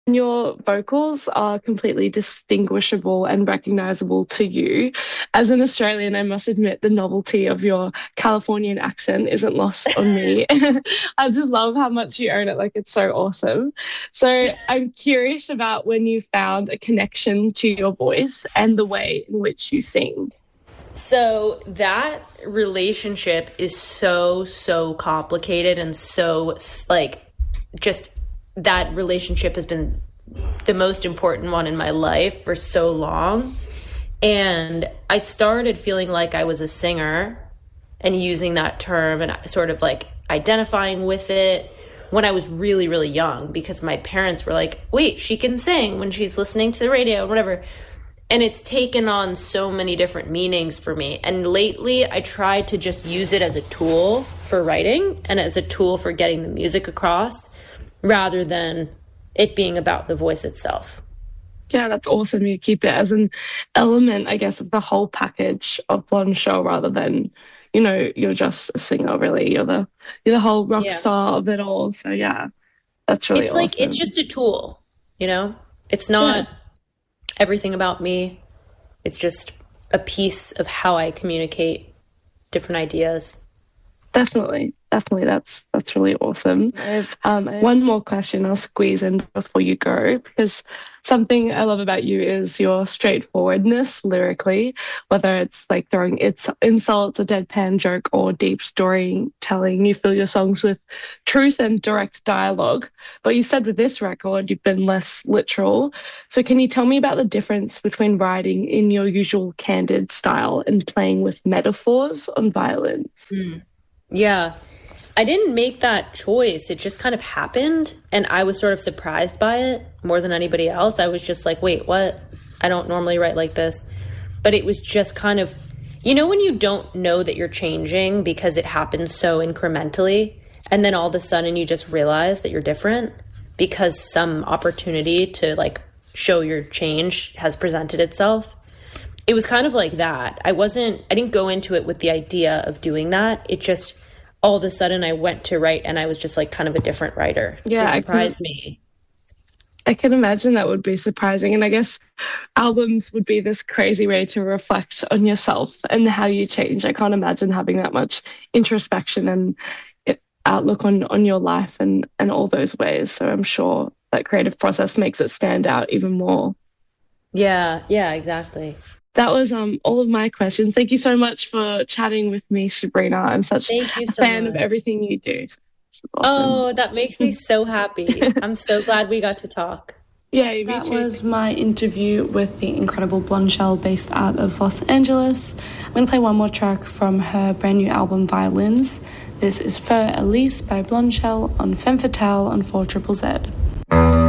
Your vocals are completely distinguishable and recognizable to you. As an Australian, I must admit the novelty of your Californian accent isn't lost on me. I just love how much you own it. Like, it's so awesome. So I'm curious about when you found a connection to your voice and the way in which you sing. So that relationship is so complicated, and so like just that relationship has been the most important one in my life for so long. And I started feeling like I was a singer and using that term and sort of like identifying with it when I was really, really young, because my parents were like, wait, she can sing when she's listening to the radio or whatever. And it's taken on so many different meanings for me. And lately I tried to just use it as a tool for writing and as a tool for getting the music across, rather than it being about the voice itself. Yeah, that's awesome. You keep it as an element, I guess, of the whole package of Blonde Shell, rather than, you know, you're just a singer, really. You're the whole rock star of it all. So yeah, that's really awesome. Like, it's just a tool, you know? It's not everything about me. It's just a piece of how I communicate different ideas. Definitely. That's really awesome. I have one more question I'll squeeze in before you go, because something I love about you is your straightforwardness lyrically, whether it's like throwing insults, a deadpan joke, or deep storytelling. You fill your songs with truth and direct dialogue. But you said with this record, you've been less literal. So can you tell me about the difference between writing in your usual candid style and playing with metaphors on violins? Yeah. I didn't make that choice. It just kind of happened, and I was sort of surprised by it more than anybody else. I was just like, wait, what? I don't normally write like this. But it was just kind of, you know, when you don't know that you're changing because it happens so incrementally, and then all of a sudden you just realize that you're different because some opportunity to like show your change has presented itself. It was kind of like that. I didn't go into it with the idea of doing that. It just, all of a sudden I went to write and I was just like kind of a different writer. Yeah, so it surprised me. I can imagine that would be surprising. And I guess albums would be this crazy way to reflect on yourself and how you change. I can't imagine having that much introspection and outlook on your life and all those ways. So I'm sure that creative process makes it stand out even more. Yeah, exactly. That was all of my questions. Thank you so much for chatting with me, Sabrina. I'm such a fan of everything you do. Awesome. Oh, that makes me so happy. I'm so glad we got to talk. Yeah, me that too. was my interview with the incredible Blonde Shell based out of Los Angeles. I'm going to play one more track from her brand new album, Violins. This is Fur Elise by Blonde Shell on Femme Fatale on 4ZZZ.